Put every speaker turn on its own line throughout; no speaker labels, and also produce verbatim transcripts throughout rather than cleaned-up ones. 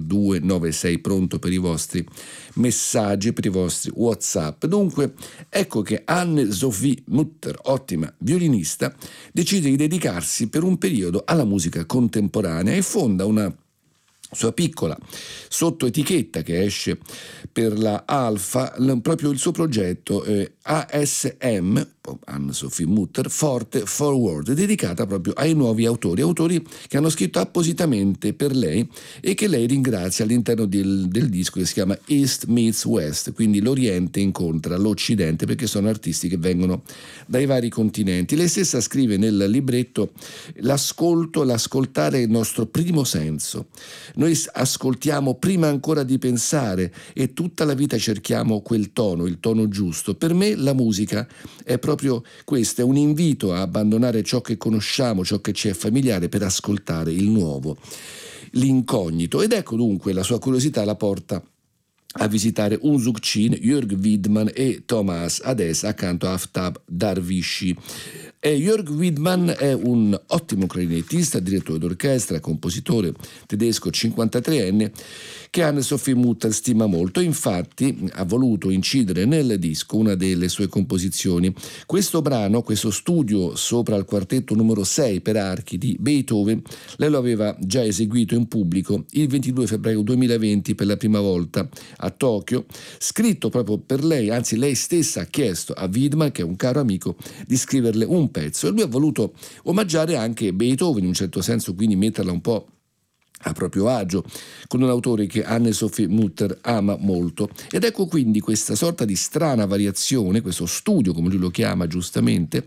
due nove sei, pronto per i vostri messaggi, per i vostri WhatsApp. Dunque, ecco che Anne-Sophie Mutter, ottima violinista, decide di dedicarsi per un periodo alla musica contemporanea e fonda una sua piccola sottoetichetta che esce per la Alfa, proprio il suo progetto eh, A S M, Anne-Sophie Mutter, Forte Forward, dedicata proprio ai nuovi autori, autori che hanno scritto appositamente per lei e che lei ringrazia all'interno del, del disco che si chiama East Meets West, quindi l'Oriente incontra l'Occidente, perché sono artisti che vengono dai vari continenti. Lei stessa scrive nel libretto: l'ascolto, l'ascoltare è il nostro primo senso. Noi ascoltiamo prima ancora di pensare e tutta la vita cerchiamo quel tono, il tono giusto. Per me la musica è proprio questo, è un invito a abbandonare ciò che conosciamo, ciò che ci è familiare, per ascoltare il nuovo, l'incognito. Ed ecco dunque la sua curiosità la porta a visitare Unsuk Chin, Jörg Widmann e Thomas Adès accanto a Aftab Darvishi. E Jörg Widmann è un ottimo clarinettista, direttore d'orchestra, compositore tedesco cinquantatreenne che Anne-Sophie Mutter stima molto. Infatti ha voluto incidere nel disco una delle sue composizioni. Questo brano, questo studio sopra il quartetto numero sei per archi di Beethoven, lei lo aveva già eseguito in pubblico il ventidue febbraio duemilaventi per la prima volta a Tokyo, scritto proprio per lei. Anzi, lei stessa ha chiesto a Widmann, che è un caro amico, di scriverle un pezzo, e lui ha voluto omaggiare anche Beethoven in un certo senso, quindi metterla un po' a proprio agio con un autore che Anne-Sophie Mutter ama molto. Ed ecco quindi questa sorta di strana variazione, questo studio, come lui lo chiama giustamente,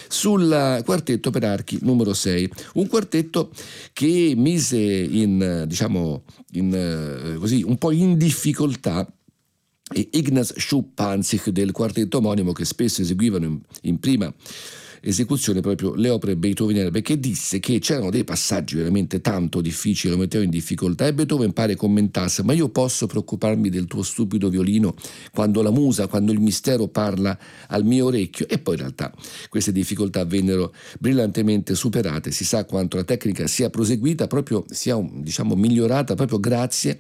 sul quartetto per archi numero sei, un quartetto che mise in, diciamo, in, così, un po' in difficoltà e Ignaz Schuppanzig del quartetto omonimo, che spesso eseguivano in, in prima esecuzione proprio le opere beethoveniane, perché disse che c'erano dei passaggi veramente tanto difficili, lo metteva in difficoltà, e Beethoven pare commentasse: ma io posso preoccuparmi del tuo stupido violino quando la musa, quando il mistero parla al mio orecchio? E poi in realtà queste difficoltà vennero brillantemente superate. Si sa quanto la tecnica sia proseguita, proprio sia, diciamo, migliorata proprio grazie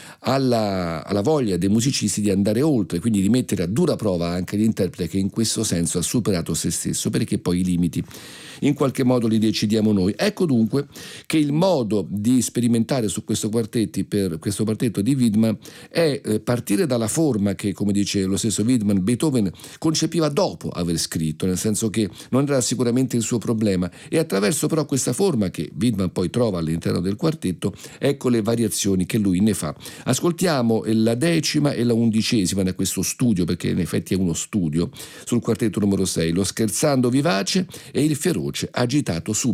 Alla, alla voglia dei musicisti di andare oltre, quindi di mettere a dura prova anche l'interprete, che in questo senso ha superato se stesso, perché poi i limiti in qualche modo li decidiamo noi. Ecco dunque che il modo di sperimentare su questo quartetti per questo quartetto di Widmann è eh, partire dalla forma che, come dice lo stesso Widmann, Beethoven concepiva dopo aver scritto, nel senso che non era sicuramente il suo problema, e attraverso però questa forma che Widmann poi trova all'interno del quartetto, ecco le variazioni che lui ne fa. Ascoltiamo la decima e la undicesima da questo studio, perché in effetti è uno studio, sul quartetto numero sei, lo scherzando vivace e il feroce agitato subito.